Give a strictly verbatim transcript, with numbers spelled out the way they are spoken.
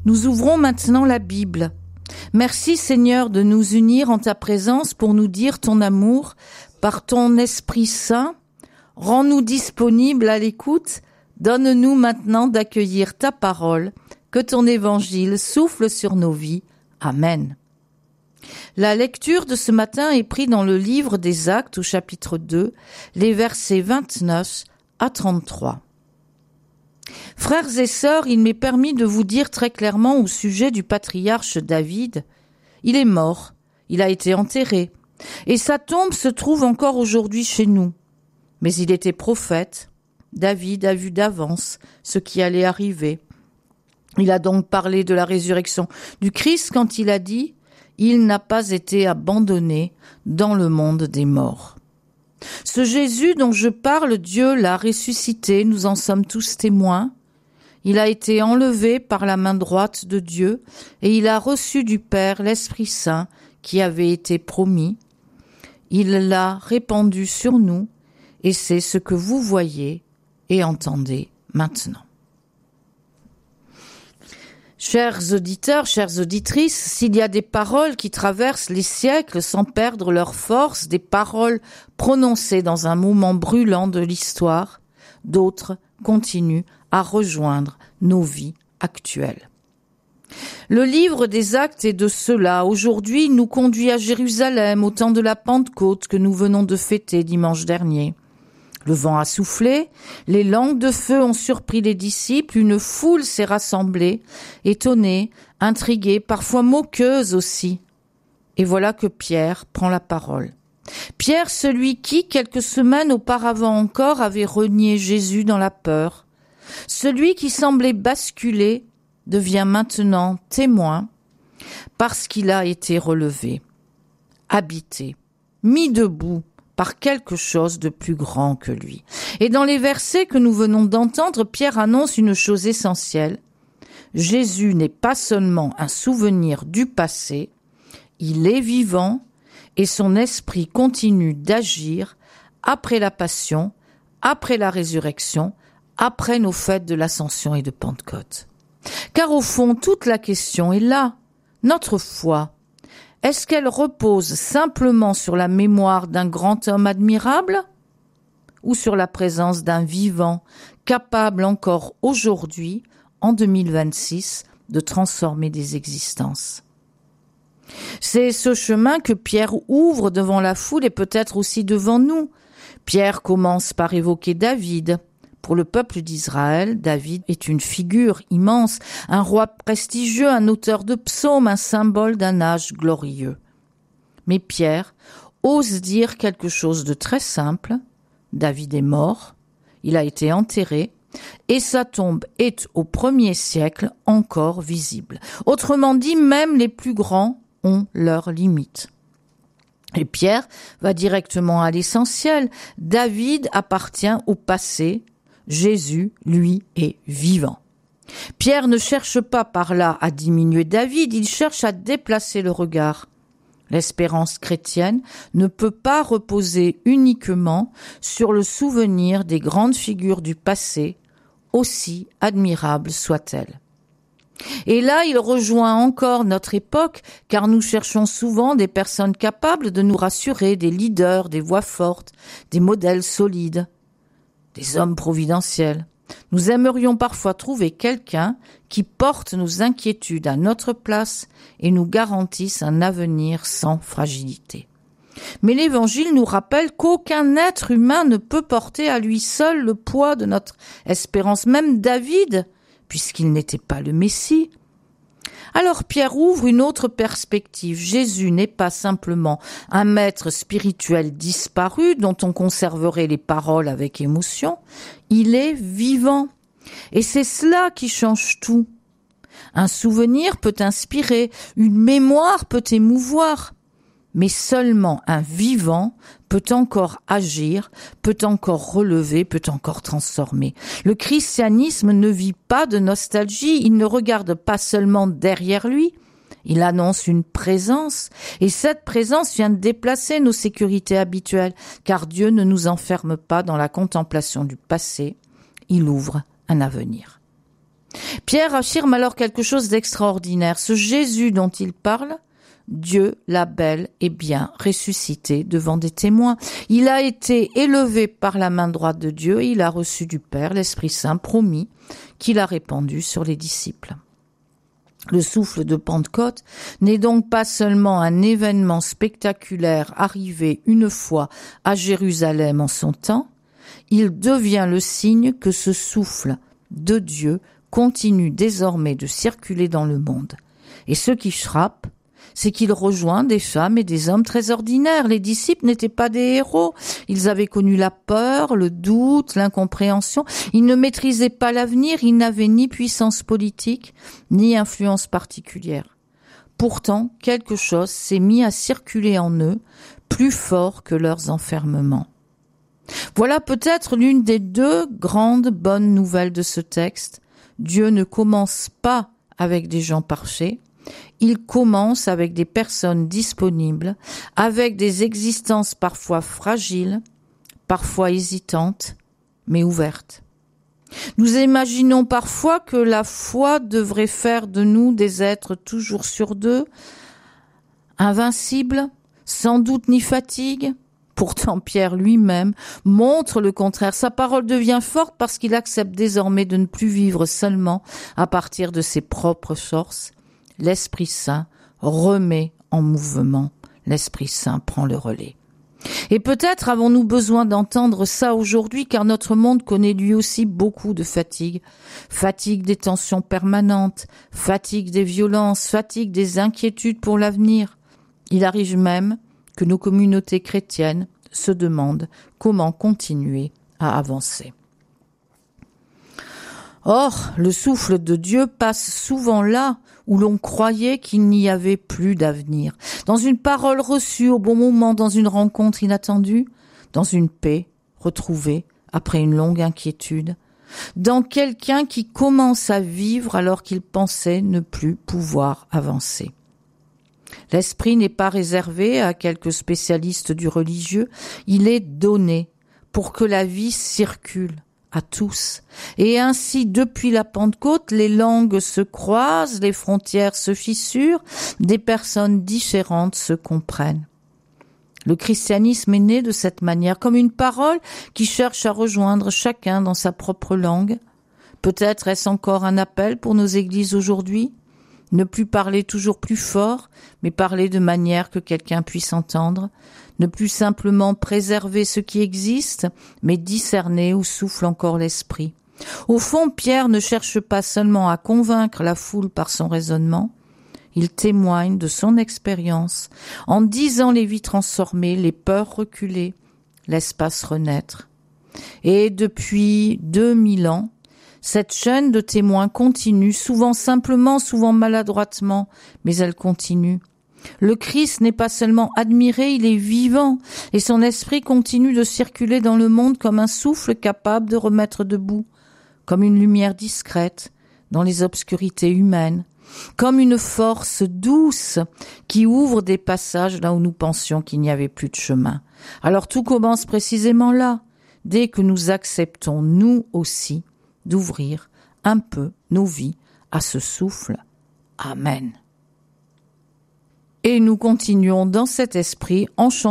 Nous ouvrons maintenant la Bible. Merci Seigneur de nous unir en ta présence pour nous dire ton amour par ton Esprit Saint. Rends-nous disponibles à l'écoute. Donne-nous maintenant d'accueillir ta parole. Que ton évangile souffle sur nos vies. Amen. La lecture de ce matin est prise dans le livre des Actes au chapitre deux, les versets vingt-neuf à trente-trois. Frères et sœurs, il m'est permis de vous dire très clairement au sujet du patriarche David, il est mort, il a été enterré, et sa tombe se trouve encore aujourd'hui chez nous. Mais il était prophète, David a vu d'avance ce qui allait arriver. Il a donc parlé de la résurrection du Christ quand il a dit « Il n'a pas été abandonné dans le monde des morts ». Ce Jésus dont je parle, Dieu l'a ressuscité, nous en sommes tous témoins. Il a été enlevé par la main droite de Dieu et il a reçu du Père l'Esprit Saint qui avait été promis. Il l'a répandu sur nous et c'est ce que vous voyez et entendez maintenant. Chers auditeurs, chères auditrices, s'il y a des paroles qui traversent les siècles sans perdre leur force, des paroles prononcées dans un moment brûlant de l'histoire, d'autres continuent à rejoindre nos vies actuelles. Le livre des Actes est de cela. Aujourd'hui, il nous conduit à Jérusalem au temps de la Pentecôte que nous venons de fêter dimanche dernier. Le vent a soufflé, les langues de feu ont surpris les disciples, une foule s'est rassemblée, étonnée, intriguée, parfois moqueuse aussi. Et voilà que Pierre prend la parole. Pierre, celui qui, quelques semaines auparavant encore, avait renié Jésus dans la peur, celui qui semblait basculer, devient maintenant témoin, parce qu'il a été relevé, habité, mis debout, par quelque chose de plus grand que lui. Et dans les versets que nous venons d'entendre, Pierre annonce une chose essentielle. Jésus n'est pas seulement un souvenir du passé, il est vivant et son esprit continue d'agir après la passion, après la résurrection, après nos fêtes de l'Ascension et de Pentecôte. Car au fond, toute la question est là. Notre foi, est-ce qu'elle repose simplement sur la mémoire d'un grand homme admirable ou sur la présence d'un vivant capable encore aujourd'hui, en deux mille vingt-six, de transformer des existences? C'est ce chemin que Pierre ouvre devant la foule et peut-être aussi devant nous. Pierre commence par évoquer David. Pour le peuple d'Israël, David est une figure immense, un roi prestigieux, un auteur de psaumes, un symbole d'un âge glorieux. Mais Pierre ose dire quelque chose de très simple. David est mort, il a été enterré, et sa tombe est au premier siècle encore visible. Autrement dit, même les plus grands ont leurs limites. Et Pierre va directement à l'essentiel. David appartient au passé. Jésus, lui, est vivant. Pierre ne cherche pas par là à diminuer David, il cherche à déplacer le regard. L'espérance chrétienne ne peut pas reposer uniquement sur le souvenir des grandes figures du passé, aussi admirables soient-elles. Et là, il rejoint encore notre époque, car nous cherchons souvent des personnes capables de nous rassurer, des leaders, des voix fortes, des modèles solides. Des hommes providentiels. Nous aimerions parfois trouver quelqu'un qui porte nos inquiétudes à notre place et nous garantisse un avenir sans fragilité. Mais l'Évangile nous rappelle qu'aucun être humain ne peut porter à lui seul le poids de notre espérance, même David, puisqu'il n'était pas le Messie. Alors Pierre ouvre une autre perspective. Jésus n'est pas simplement un maître spirituel disparu dont on conserverait les paroles avec émotion. Il est vivant. Et c'est cela qui change tout. Un souvenir peut inspirer, une mémoire peut émouvoir. Mais seulement un vivant peut encore agir, peut encore relever, peut encore transformer. Le christianisme ne vit pas de nostalgie, il ne regarde pas seulement derrière lui, il annonce une présence, et cette présence vient déplacer nos sécurités habituelles, car Dieu ne nous enferme pas dans la contemplation du passé, il ouvre un avenir. Pierre affirme alors quelque chose d'extraordinaire. Ce Jésus dont il parle, Dieu l'a bel et bien ressuscité devant des témoins. Il a été élevé par la main droite de Dieu et il a reçu du Père l'Esprit Saint promis qu'il a répandu sur les disciples. Le souffle de Pentecôte n'est donc pas seulement un événement spectaculaire arrivé une fois à Jérusalem en son temps, il devient le signe que ce souffle de Dieu continue désormais de circuler dans le monde. Et ce qui frappe, c'est qu'il rejoint des femmes et des hommes très ordinaires. Les disciples n'étaient pas des héros. Ils avaient connu la peur, le doute, l'incompréhension. Ils ne maîtrisaient pas l'avenir. Ils n'avaient ni puissance politique, ni influence particulière. Pourtant, quelque chose s'est mis à circuler en eux, plus fort que leurs enfermements. Voilà peut-être l'une des deux grandes bonnes nouvelles de ce texte. Dieu ne commence pas avec des gens parfaits. Il commence avec des personnes disponibles, avec des existences parfois fragiles, parfois hésitantes, mais ouvertes. Nous imaginons parfois que la foi devrait faire de nous des êtres toujours sûrs d'eux, invincibles, sans doute ni fatigue. Pourtant, Pierre lui-même montre le contraire. Sa parole devient forte parce qu'il accepte désormais de ne plus vivre seulement à partir de ses propres forces. L'Esprit Saint remet en mouvement. L'Esprit Saint prend le relais. Et peut-être avons-nous besoin d'entendre ça aujourd'hui, car notre monde connaît lui aussi beaucoup de fatigue. Fatigue des tensions permanentes, fatigue des violences, fatigue des inquiétudes pour l'avenir. Il arrive même que nos communautés chrétiennes se demandent comment continuer à avancer. Or, le souffle de Dieu passe souvent là où l'on croyait qu'il n'y avait plus d'avenir. Dans une parole reçue au bon moment, dans une rencontre inattendue, dans une paix retrouvée après une longue inquiétude, dans quelqu'un qui commence à vivre alors qu'il pensait ne plus pouvoir avancer. L'esprit n'est pas réservé à quelques spécialistes du religieux, il est donné pour que la vie circule à tous. Et ainsi, depuis la Pentecôte, les langues se croisent, les frontières se fissurent, des personnes différentes se comprennent. Le christianisme est né de cette manière, comme une parole qui cherche à rejoindre chacun dans sa propre langue. Peut-être est-ce encore un appel pour nos églises aujourd'hui ? Ne plus parler toujours plus fort, mais parler de manière que quelqu'un puisse entendre. Ne plus simplement préserver ce qui existe, mais discerner où souffle encore l'esprit. Au fond, Pierre ne cherche pas seulement à convaincre la foule par son raisonnement, il témoigne de son expérience en disant les vies transformées, les peurs reculées, l'espace renaître. Et depuis deux mille ans, cette chaîne de témoins continue, souvent simplement, souvent maladroitement, mais elle continue. Le Christ n'est pas seulement admiré, il est vivant, et son esprit continue de circuler dans le monde comme un souffle capable de remettre debout, comme une lumière discrète dans les obscurités humaines, comme une force douce qui ouvre des passages là où nous pensions qu'il n'y avait plus de chemin. Alors tout commence précisément là, dès que nous acceptons, nous aussi, d'ouvrir un peu nos vies à ce souffle. Amen. Et nous continuons dans cet esprit en chantant